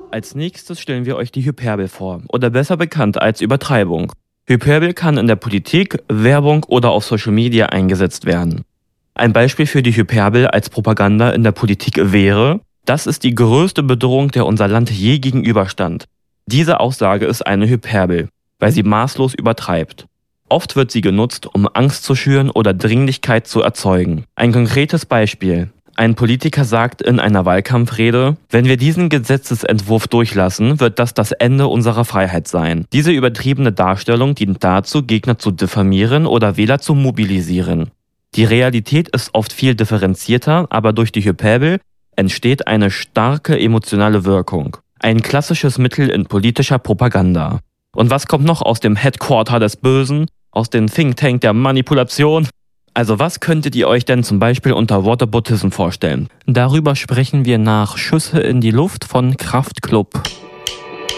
Als nächstes stellen wir euch die Hyperbel vor, oder besser bekannt als Übertreibung. Hyperbel kann in der Politik, Werbung oder auf Social Media eingesetzt werden. Ein Beispiel für die Hyperbel als Propaganda in der Politik wäre: Das ist die größte Bedrohung, der unser Land je gegenüberstand. Diese Aussage ist eine Hyperbel, weil sie maßlos übertreibt. Oft wird sie genutzt, um Angst zu schüren oder Dringlichkeit zu erzeugen. Ein konkretes Beispiel: Ein Politiker sagt in einer Wahlkampfrede: Wenn wir diesen Gesetzesentwurf durchlassen, wird das Ende unserer Freiheit sein. Diese übertriebene Darstellung dient dazu, Gegner zu diffamieren oder Wähler zu mobilisieren. Die Realität ist oft viel differenzierter, aber durch die Hyperbel entsteht eine starke emotionale Wirkung. Ein klassisches Mittel in politischer Propaganda. Und was kommt noch aus dem Headquarter des Bösen? Aus dem Think Tank der Manipulation? Also was könntet ihr euch denn zum Beispiel unter Whataboutism vorstellen? Darüber sprechen wir nach Schüsse in die Luft von Kraftklub.